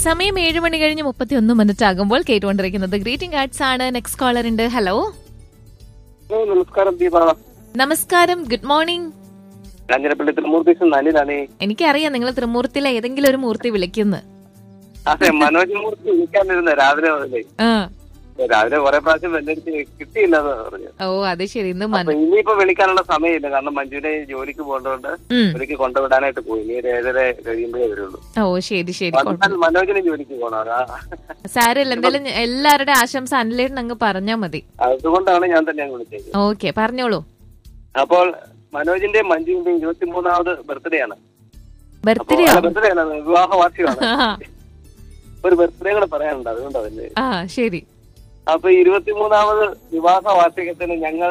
സമയം 7:31 ആകുമ്പോൾ കേട്ടുകൊണ്ടിരിക്കുന്നത് ഗ്രീറ്റിംഗ് കാർഡ്സ് ആണ്. നെക്സ്റ്റ് കോളർ ഉണ്ട്. ഹലോ, നമസ്കാരം ദീപ. നമസ്കാരം, ഗുഡ് മോർണിംഗ്. കാഞ്ഞിരപ്പള്ളി ത്രിമൂർത്തി അനിലാണ്. എനിക്കറിയാം നിങ്ങൾ ത്രിമൂർത്തിയിലെ ഏതെങ്കിലും ഒരു മൂർത്തി വിളിക്കുന്നു. അതെ, മനോജ് മൂർത്തി വിളിക്കാനിരുന്ന രാവിലെ മുതലേ. രാവിലെ കുറെ പ്രാവശ്യം വെല്ലെടുത്ത് കിട്ടിയില്ലെന്ന് പറഞ്ഞു. ഓ അത് ശരി. ഇനിയിപ്പോ വിളിക്കാനുള്ള സമയമില്ല, കാരണം മഞ്ജുവിനെ ജോലിക്ക് പോകേണ്ടതുകൊണ്ട് ജോലിക്ക് കൊണ്ടുവിടാനായിട്ട് പോയി. ഇനി ഒരു 7:30 കഴിയുമ്പോഴേ വരുള്ളൂ. ഓ ശരി ശരി. മനോജിന് ജോലിക്ക് പോകണം. സാരമില്ല, എന്തായാലും എല്ലാവരുടെ ആശംസ അനിലേട്ടൻ അങ്ങ് പറഞ്ഞാ മതി. അതുകൊണ്ടാണ് ഞാൻ തന്നെ വിളിച്ചത്. ഓക്കെ, പറഞ്ഞോളൂ. അപ്പോൾ മനോജിന്റെ മഞ്ജുവിന്റെ 23ാമത് ബർത്ത്ഡേ ആണ്. ബർത്ത്ഡേ ആണ്, വിവാഹ വാർഷികമാണ്. ഒരു ബർത്ത്ഡേ കൂടെ പറയാനുണ്ട്, അതുകൊണ്ടല്ലേ. ശരി. അപ്പൊ 23ാമത് വിവാഹ വാർഷികത്തിന് ഞങ്ങൾ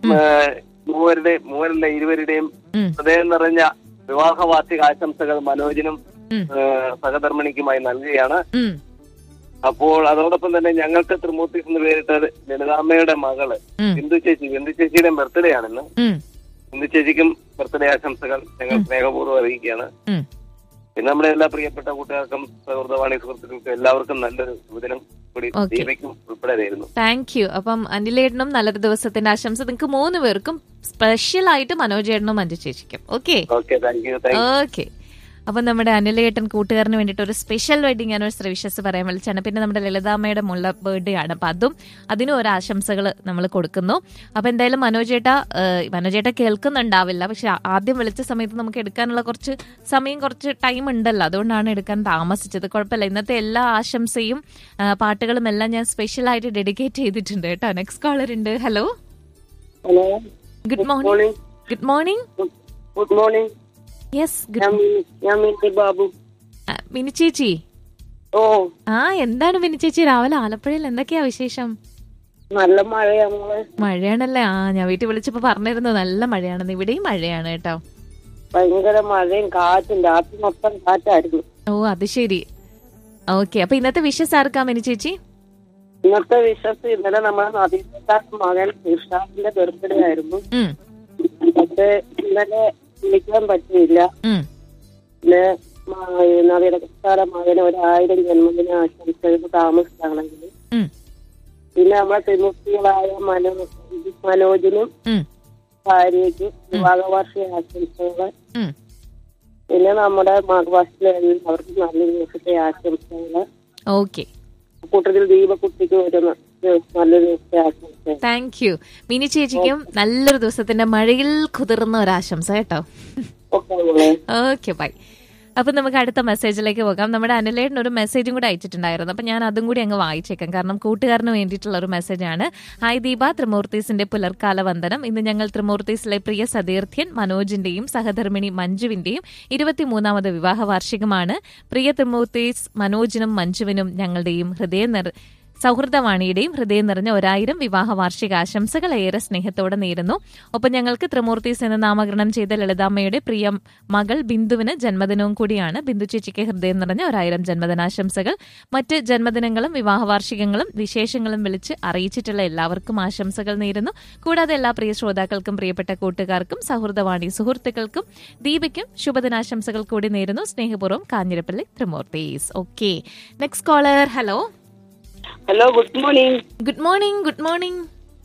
ഇരുവരുടെയും ഹൃദയം നിറഞ്ഞ വിവാഹ വാർഷിക ആശംസകൾ മനോജിനും സഹധർമ്മിണിക്കുമായി നൽകുകയാണ്. അപ്പോൾ അതോടൊപ്പം തന്നെ ഞങ്ങൾക്ക് ത്രിമൂർത്തി എന്ന് പേരിട്ട ലളിതാമ്മയുടെ മകള് ബിന്ദു ചേച്ചിയുടെ ബർത്ത്ഡേ ആണെന്ന്. ബിന്ദു ചേച്ചിക്കും ബർത്ത്ഡേ ആശംസകൾ ഞങ്ങൾ സ്നേഹപൂർവ്വം അറിയിക്കുകയാണ്. പിന്നെ നമ്മുടെ എല്ലാ പ്രിയപ്പെട്ട കൂട്ടുകാർക്കും സൗഹൃദവാണി സുഹൃത്തുക്കൾക്കും എല്ലാവർക്കും നല്ലൊരു ശുഭദിനം കൂടി ദീപയ്ക്കും ഉൾപ്പെടെ ആയിരുന്നു. Thank you. അപ്പം അനിലേട്ടനും നല്ലൊരു ദിവസത്തിന്റെ ആശംസ നിങ്ങൾക്ക് 3 പേർക്കും, സ്പെഷ്യൽ ആയിട്ട് മനോജേട്ടനും മഞ്ജു ചേച്ചിക്കും. Okay okay. അപ്പൊ നമ്മുടെ അനിലേട്ടൻ കൂട്ടുകാരന് വേണ്ടിയിട്ട് ഒരു സ്പെഷ്യൽ വെഡിങ് ആനിവേഴ്സറി വിഷസ് പറയാൻ വിളിച്ചാണ്. പിന്നെ നമ്മുടെ ലളിതാമ്മയുടെ മുള്ള ബർത്ത്ഡേ ആണ്. അപ്പൊ അതിനും ഒരു ആശംസകൾ നമ്മൾ കൊടുക്കുന്നു. അപ്പൊ എന്തായാലും മനോജേട്ട കേൾക്കുന്നുണ്ടാവില്ല, പക്ഷെ ആദ്യം വിളിച്ച സമയത്ത് നമുക്ക് എടുക്കാനുള്ള കുറച്ച് ടൈം ഉണ്ടല്ലോ, അതുകൊണ്ടാണ് എടുക്കാൻ താമസിച്ചത്. കുഴപ്പമില്ല. ഇന്നത്തെ എല്ലാ ആശംസയും പാട്ടുകളും എല്ലാം ഞാൻ സ്പെഷ്യൽ ആയിട്ട് ഡെഡിക്കേറ്റ് ചെയ്തിട്ടുണ്ട് കേട്ടോ. നെക്സ്റ്റ് കോളർ ഉണ്ട്. Hello, good morning. Good morning. Good morning. Yes, Babu. Mini ചേച്ചി. എന്താണ് മിനി ചേച്ചി, രാവിലെ ആലപ്പുഴയിൽ എന്തൊക്കെയാ വിശേഷം? നല്ല മഴയാണ്. മഴയാണല്ലേ? ഞാൻ വീട്ടിൽ വിളിച്ചപ്പോ പറഞ്ഞിരുന്നു നല്ല മഴയാണെന്ന്. ഇവിടെയും മഴയാണ് കേട്ടോ. ഭയങ്കര മഴയും കാറ്റും, രാത്രി മൊത്തം കാറ്റായിരുന്നു. ഓ അത് ശരി. ഓക്കെ, അപ്പൊ ഇന്നത്തെ വിഷസ് ആർക്കാ മിനി ചേച്ചി? ഇന്നത്തെ വിഷസ് ഇന്നലെ നമ്മുടെ നദീന്റെ മകൻ ഇർഷാദിന്റെ ബർത്ത്ഡേ ആയിരുന്നു. പക്ഷെ ഇന്നലെ വിളിക്കാൻ പറ്റിയില്ല. പിന്നെ നവീനക്കാര മകന് 1000 ജന്മദിന ആശംസകൾ താമസിച്ചാണെങ്കിൽ. പിന്നെ നമ്മളെ ത്രിമൂർത്തികളായ മനോജിനും ഭാര്യയ്ക്കും വിവാഹ വാർഷിക ആശംസകൾ. പിന്നെ നമ്മുടെ മകവാസിലെ അവർക്ക് നല്ലൊരു ദിവസത്തെ ആശംസകൾ. ഓക്കെ. കൂട്ടത്തിൽ ദീപക്കുട്ടിക്ക് വരുന്ന നല്ലൊരു ദിവസത്തെ ആശംസ. Thank you. മിനി ചേച്ചിക്കും നല്ലൊരു ദിവസത്തിന്റെ മഴയിൽ കുതിർന്ന ഒരാശംസ കേട്ടോ. Okay, by. അപ്പൊ നമുക്ക് അടുത്ത മെസ്സേജിലേക്ക് പോകാം. നമ്മുടെ അനിലേട്ടൻ ഒരു മെസ്സേജും കൂടെ അയച്ചിട്ടുണ്ടായിരുന്നു. അപ്പൊ ഞാൻ അതും കൂടി അങ്ങ് വായിച്ചേക്കാം, കാരണം കൂട്ടുകാരന് വേണ്ടിയിട്ടുള്ള ഒരു മെസ്സേജാണ്. ഹായ് ദീപ, ത്രിമൂർത്തീസിന്റെ പുലർക്കാല വന്ദനം. ഇന്ന് ഞങ്ങൾ ത്രിമൂർത്തീസിലെ പ്രിയ സതീർത്ഥ്യൻ മനോജിന്റെയും സഹധർമ്മിണി മഞ്ജുവിന്റെയും 23ാമത് വിവാഹ വാർഷികമാണ്. പ്രിയ ത്രിമൂർത്തീസ് മനോജിനും മഞ്ജുവിനും ഞങ്ങളുടെയും സൗഹൃദവാണിയുടെയും ഹൃദയം നിറഞ്ഞ 1000 വിവാഹ വാർഷിക ആശംസകൾ ഏറെ സ്നേഹത്തോടെ നേരുന്നു. ഒപ്പം ഞങ്ങൾക്ക് ത്രിമൂർത്തീസ് എന്ന് നാമകരണം ചെയ്ത ലളിതാമ്മയുടെ പ്രിയ മകൾ ബിന്ദുവിന് ജന്മദിനവും കൂടിയാണ്. ബിന്ദു ചേച്ചിക്ക് ഹൃദയം നിറഞ്ഞ 1000 ജന്മദിനാശംസകൾ. മറ്റ് ജന്മദിനങ്ങളും വിവാഹ വാർഷികങ്ങളും വിശേഷങ്ങളും വിളിച്ച് അറിയിച്ചിട്ടുള്ള എല്ലാവർക്കും ആശംസകൾ നേരുന്നു. കൂടാതെ എല്ലാ പ്രിയ ശ്രോതാക്കൾക്കും പ്രിയപ്പെട്ട കൂട്ടുകാർക്കും സൗഹൃദവാണി സുഹൃത്തുക്കൾക്കും ദീപയ്ക്കും ശുഭദിനാശംസകൾ കൂടി നേരുന്നു. സ്നേഹപൂർവ്വം, Kanjirappally ത്രിമൂർത്തീസ്. Okay, next collar. Hello. Hello, good morning. Good morning. Good morning.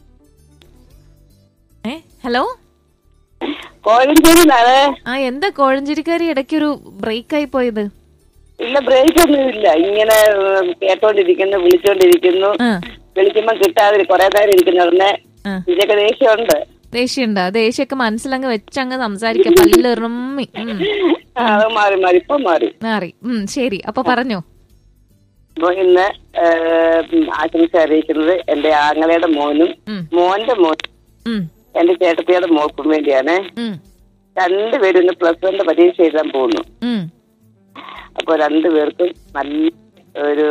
Hello, കോഴഞ്ചേരിയിലാണ്. എന്താ കോഴഞ്ചേരിക്കാരി ഇടയ്ക്കൊരു ബ്രേക്ക് ആയി പോയത്? ഇല്ല, ബ്രേക്ക് ഒന്നുമില്ല. ഇങ്ങനെ കേട്ടോണ്ടിരിക്കുന്നു, വിളിച്ചോണ്ടിരിക്കുന്നു. വിളിക്കുമ്പോ കിട്ടാതെ കുറെ നേരം ഇരിക്കുന്നവരുടെ ഇതൊക്കെ ദേഷ്യമുണ്ട്. ദേഷ്യമുണ്ട്. ദേഷ്യമൊക്കെ മനസ്സിലങ്ങ് വെച്ചങ്ങ് സംസാരിക്കാം. പല്ലെറുമ്മി. അത് മാറി ഇപ്പൊ മാറി. ശരി, അപ്പൊ പറഞ്ഞോ. അപ്പൊ ഇന്ന് ആശംസ അറിയിക്കുന്നത് എന്റെ ആങ്ങളയുടെ മോനും മോന്റെ മോനും എന്റെ ചേട്ടത്തിയുടെ മോക്കും വേണ്ടിയാണ്. രണ്ടുപേരും ഇന്ന് +1 പരീക്ഷ എഴുതാൻ പോകുന്നു. അപ്പൊ രണ്ടുപേർക്കും നല്ല ഒരു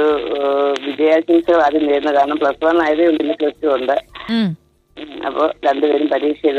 വിജയാശംസകൾ ആദ്യം നേരുന്നു. കാരണം +1 ആയതേ ഉണ്ടെങ്കിൽ +2 ഉണ്ട്. അപ്പൊ രണ്ടുപേരും പരീക്ഷ